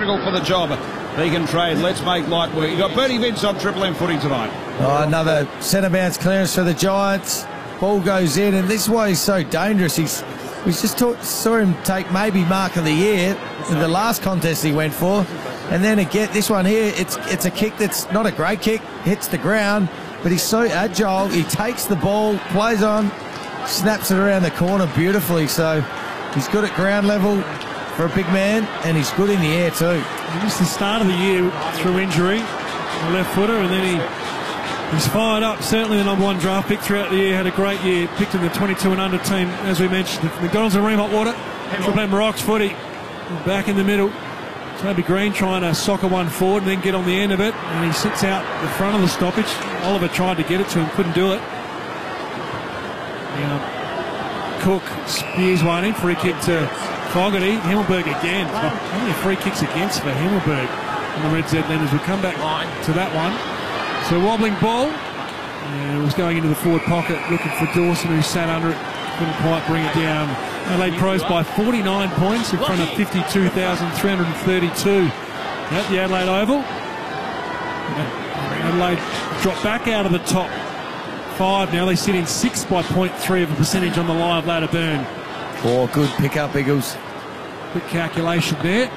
technical for the job. He can trade. Let's make light work. You got Bernie Vince on Triple M footy tonight. Oh, another centre bounce clearance for the Giants. Ball goes in, and this is why he's so dangerous. We just saw him take maybe mark of the year in the last contest he went for, and then again this one here, it's a kick that's not a great kick, hits the ground, but he's so agile. He takes the ball, plays on, snaps it around the corner beautifully. So he's good at ground level for a big man, and he's good in the air too. He missed the start of the year through injury, the left footer, and then he's fired up. Certainly the #1 draft pick throughout the year. Had a great year. Picked in the 22 and under team, as we mentioned. McDonald's and Ream Hot Water. Triple M Rocks footy. Back in the middle. Toby Green trying to soccer one forward and then get on the end of it. And he sits out the front of the stoppage. Oliver tried to get it to him, couldn't do it. Now, Cook spears one in. Free kick to Fogarty. Himmelberg again. Only free kicks against for Himmelberg. And the Red Z Lenders will come back to that one. So wobbling ball, and it was going into the forward pocket, looking for Dawson, who sat under it, couldn't quite bring it down. Adelaide Crows by 49 points in front of 52,332 at the Adelaide Oval. Adelaide dropped back out of the top 5 now. They sit in 6th by 0.3 of a percentage on the live ladder burn. Oh, good pick-up, Eagles. Quick calculation there.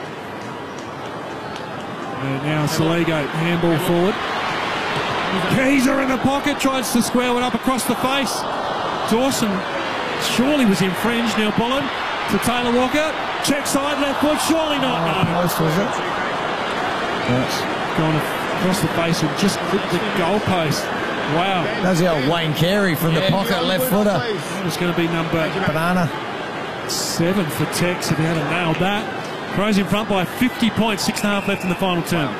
And now Saligo, handball forward. Keezer in the pocket, tries to square it up across the face. Dawson surely was infringed. Now Bullen to Taylor Walker. Check side, left foot, surely not. No. Post, was it? Yes. Gone across the face and just clipped the goalpost. Wow. That's the old Wayne Carey from the pocket, left footer. It's going to be number Banana 7 for Tex if he hadn't nailed that. Crows in front by 50 points, 6.5 left in the final term.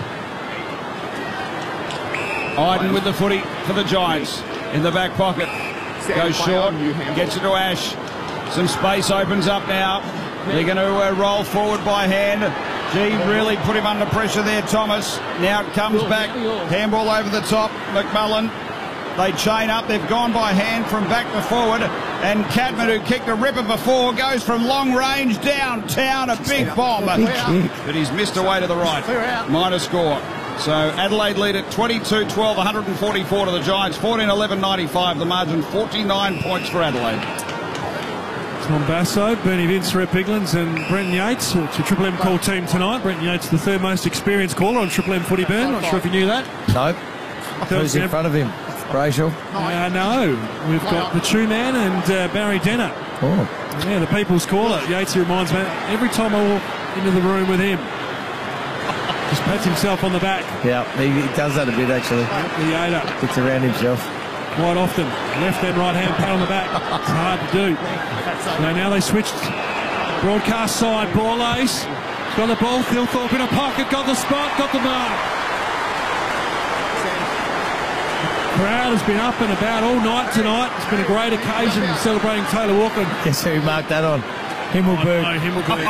Iden with the footy for the Giants in the back pocket. Goes short, gets it to Ash. Some space opens up now. They're going to roll forward by hand. Gee, really put him under pressure there, Thomas. Now it comes back. Handball over the top. McMullen. They chain up. They've gone by hand from back to forward. And Cadman, who kicked a ripper before, goes from long range downtown. A big bomb. But he's missed away to the right. Minor score. So Adelaide lead at 22-12, 144 to the Giants, 14-11-95. The margin, 49 points for Adelaide. Tom Basso, Bernie Vince, Rhett Biglands and Brenton Yates. It's a Triple M call team tonight. Brenton Yates, the third most experienced caller on Triple M footy burn. Not sure if you knew that. No. Who's in front of him? Brayshaw? No. We've got the True Man and Barry Denner. Oh. Yeah, the people's caller. Yates reminds me every time I walk into the room with him. Just pats himself on the back. Yeah, he does that a bit actually. The Yater. Gets around himself. Quite often. Left and right hand pat on the back. It's hard to do. So now they switched. Broadcast side. Ball ace. Got the ball. Thilthorpe in a pocket. Got the spot. Got the mark. Crowd has been up and about all night tonight. It's been a great occasion celebrating Taylor Walker. Guess who marked that on? Himmelberg. Oh, no, Himmelberg.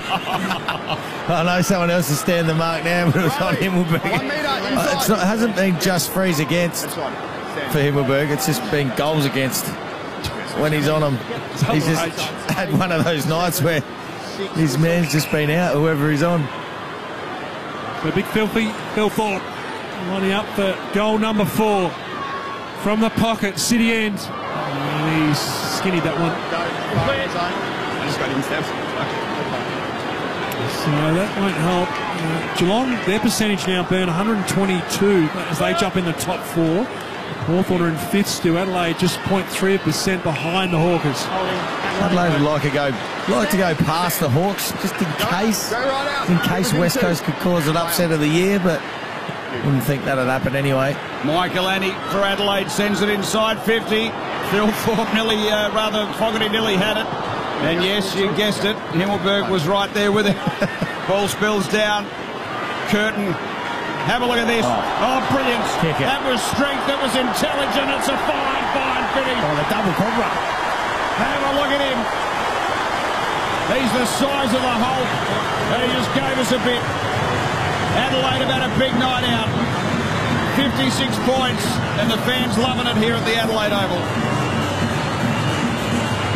I know someone else is standing the mark now, but it was on Himmelberg. It hasn't been just frees against for Himmelberg. It's just been goals against when he's on them. He's just had one of those nights where his man's just been out, whoever he's on. So big filthy Phil Thorpe lining up for goal number 4 from the pocket, City end. And he's skinnied that one. So that won't help. Geelong, their percentage now burn 122 as they jump in the top 4. Hawthorn are in 5th still. Adelaide just 0.3% behind the Hawkers. Adelaide would like to go past the Hawks just in case West Coast could cause an upset of the year, but wouldn't think that'd happen anyway. Michael Annie for Adelaide sends it inside 50. Phil Thorpe Fogarty nearly had it. And yes, you guessed it, Himmelberg was right there with it. Ball spills down. Curtin. Have a look at this. Oh, brilliant. That was strength. That was intelligent. It's a fine finish. Oh, the double cobra. Have a look at him. He's the size of the Hulk. And he just gave us a bit. Adelaide have had a big night out. 56 points. And the fans loving it here at the Adelaide Oval.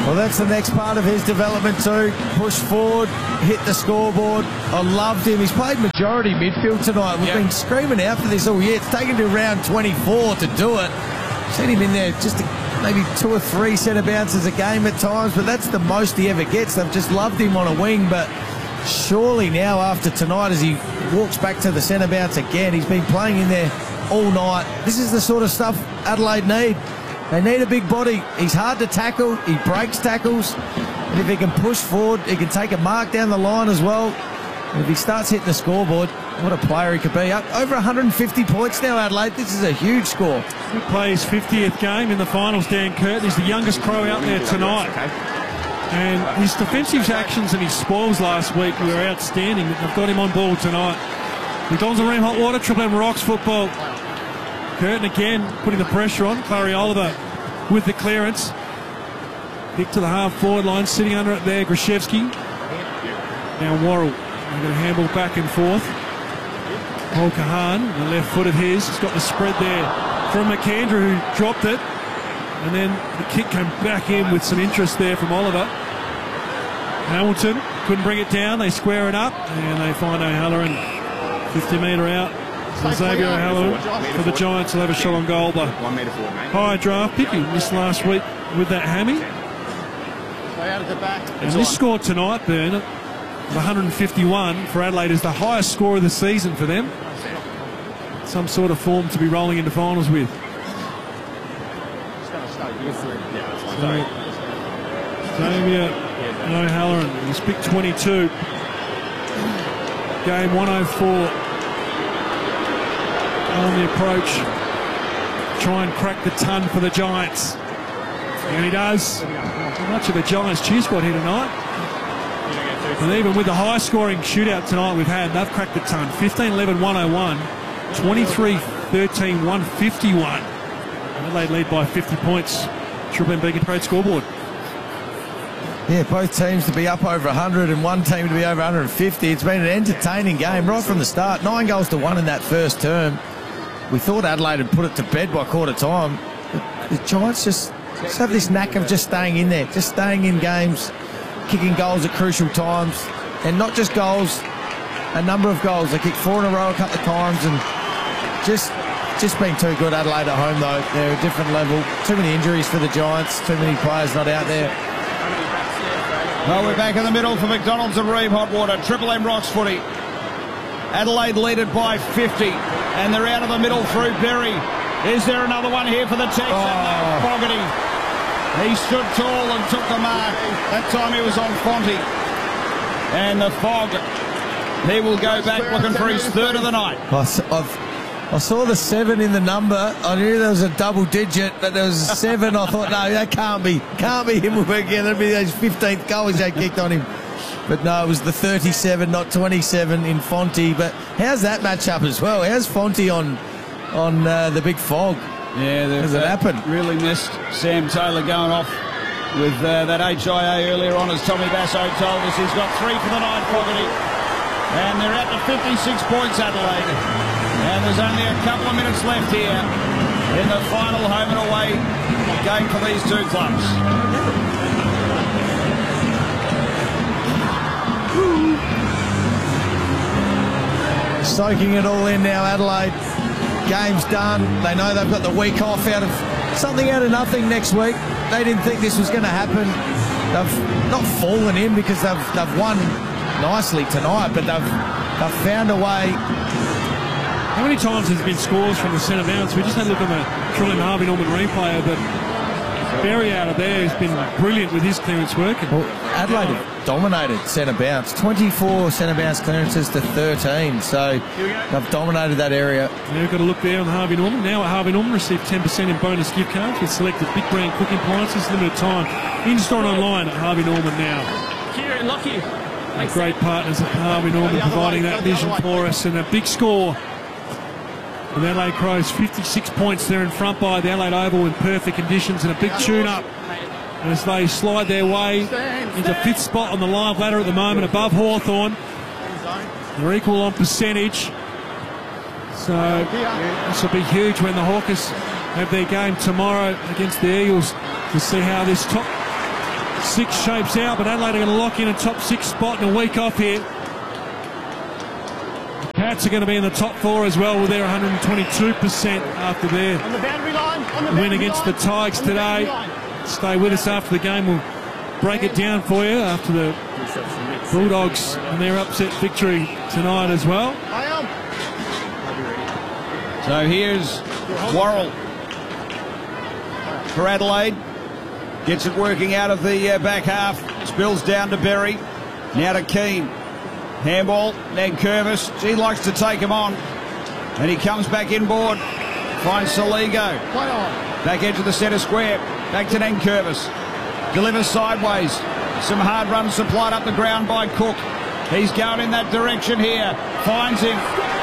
Well, that's the next part of his development too. Push forward, hit the scoreboard. I loved him. He's played majority midfield tonight. We've been screaming out for this all year. It's taken to round 24 to do it. Seen him in there just maybe 2 or 3 centre bounces a game at times, but that's the most he ever gets. They've just loved him on a wing, but surely now after tonight, as he walks back to the centre bounce again, he's been playing in there all night. This is the sort of stuff Adelaide need. They need a big body. He's hard to tackle. He breaks tackles. And if he can push forward, he can take a mark down the line as well. And if he starts hitting the scoreboard, what a player he could be. Up over 150 points now, Adelaide. This is a huge score. He plays 50th game in the finals, Dan Curtin. He's the youngest Crow out there tonight. And his defensive actions and his spoils last week were outstanding. They've got him on ball tonight. McDonald's and Ream Hot Water, Triple M Rocks football. Curtin again putting the pressure on. Clary Oliver with the clearance. Kick to the half-forward line, sitting under it there, Grashevsky. Now Worrell. They're going to handle back and forth. Paul Kahan, the left foot of his. He's got the spread there from McAndrew, who dropped it. And then the kick came back in with some interest there from Oliver. Hamilton couldn't bring it down. They square it up, and they find O'Halloran 50 metre out. So Xavier O'Halloran for the Giants will have a shot on goal. But high draft pick, he missed last week with that hammy. And this score tonight, Bern, of 151 for Adelaide, is the highest score of the season for them. Some sort of form to be rolling into finals with. Xavier O'Halloran, he's picked 22. Game 104. On the approach, try and crack the ton for the Giants. And he does. Not much of a Giants cheer squad here tonight. And even with the high scoring shootout tonight we've had, they've cracked the ton. 15-11, 101. 23-13, 151. Adelaide lead by 50 points. Triple M Beacon Trade scoreboard. Yeah, both teams to be up over 100 and one team to be over 150. It's been an entertaining game right from the start. 9 goals to 1 in that first term. We thought Adelaide had put it to bed by quarter time. The Giants just have this knack of just staying in there, just staying in games, kicking goals at crucial times. And not just goals, a number of goals. They kicked 4 in a row a couple of times, and just been too good. Adelaide at home, though. They're a different level. Too many injuries for the Giants, too many players not out there. Well, we're back in the middle for McDonald's and Ream Hot Water. Triple M Rocks footy. Adelaide lead it by 50. And they're out of the middle through Berry. Is there another one here for the Texans? No, Fogarty. He stood tall and took the mark. That time he was on Fonte. And the Fog, he will go back looking for his third of the night. I saw the 7 in the number. I knew there was a double digit, but there was a 7. I thought, no, that can't be him again. That'd be his 15th goal they kicked on him. But no, it was the 37, not 27 in Fonte. But how's that match up as well? How's Fonte on the bbig Fog? Yeah, has it happened? Really missed Sam Taylor going off with that HIA earlier on, as Tommy Basso told us. He's got 3 for the night, Fogarty. And they're at the 56 points, Adelaide. And there's only a couple of minutes left here in the final home and away game for these two clubs. Soaking it all in now, Adelaide. Game's done. They know they've got the week off out of nothing next week. They didn't think this was going to happen. They've not fallen in because they've won nicely tonight, but they've found a way. How many times has there been scores from the centre bounce? We just had a look at the Trillium Harvey Norman replay, but Berry out of there has been brilliant with his clearance work. Well, Adelaide have dominated centre bounce. 24 centre bounce clearances to 13, so they've dominated that area. Now we've got to look there on the Harvey Norman. Now Harvey Norman received 10% in bonus gift cards with selected Big Brand cooking appliances, limited time. In-store and online at Harvey Norman now. Kieran, lucky. Great partners at Harvey Norman providing that vision for us, and a big score. The Adelaide Crows 56 points. They're in front by the Adelaide Oval in perfect conditions, and a big tune-up as they slide their way into 5th spot on the live ladder at the moment above Hawthorn. They're equal on percentage. So this will be huge when the Hawkers have their game tomorrow against the Eagles to see how this top 6 shapes out, but Adelaide are going to lock in a top 6 spot in a week off here. The Cats are going to be in the top 4 as well with their 122% after their win against the Tigers today. Stay with us after the game. We'll break it down for you after the Bulldogs and their upset victory tonight as well. So here's Worrell for Adelaide. Gets it working out of the back half. Spills down to Berry. Now to Keane. Handball. Nankervis. He likes to take him on. And he comes back inboard. Finds Saligo. Back edge of the centre square. Back to Nankervis. Delivers sideways. Some hard runs supplied up the ground by Cook. He's going in that direction here. Finds him.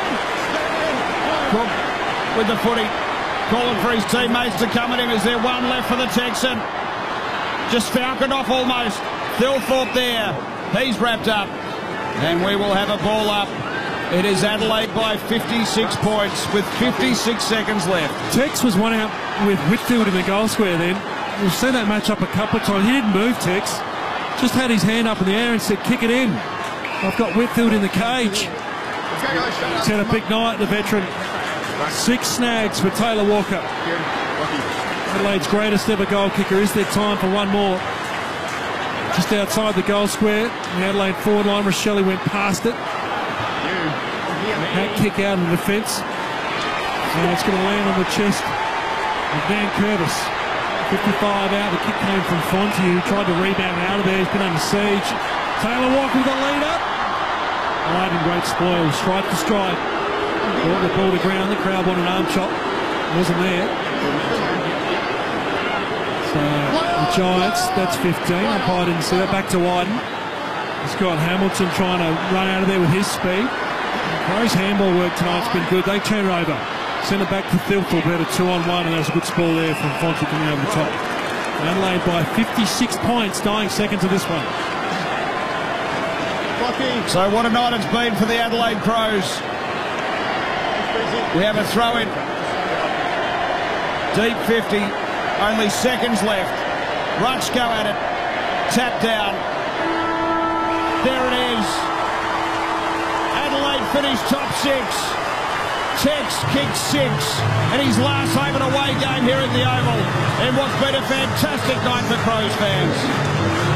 Cook with the footy. Calling for his teammates to come at him. Is there one left for the Texan? Just falconed off almost. Thilthorpe there. He's wrapped up. And we will have a ball up. It is Adelaide by 56 points with 56 seconds left. Tex was one out with Whitfield in the goal square then. We've seen that match up a couple of times. He didn't move, Tex. Just had his hand up in the air and said, kick it in. I've got Whitfield in the cage. He's had a big night, the veteran. 6 snags for Taylor Walker. Adelaide's greatest ever goal kicker. Is there time for one more? Just outside the goal square. The Adelaide forward line, Rochelle went past it. Hat kick out in the defence. And it's going to land on the chest of Van Curtis. 55 out. The kick came from Fonte, who tried to rebound out of there. He's been under siege. Taylor Walker with the lead up. Wide and great spoil. Strike to strike. Brought the ball to ground. The crowd wanted an arm chop. Wasn't there. So the Giants, that's 15. Umpire didn't see that. Back to Wyden. Scott Hamilton trying to run out of there with his speed. Crows' handball work tonight's been good. They turn over. Send it back to Thilthorpe. Had a 2-on-1, and that was a good spoil there from Fonte coming over the top. Adelaide by 56 points, dying second to this one. So what a night it's been for the Adelaide Crows. We have a throw-in. Deep 50. Only seconds left. Rutsch go at it. Tap down. There it is. Adelaide finished top 6. Tex kicked 6 in his last home and away game here at the Oval in what's been a fantastic night for Crows fans.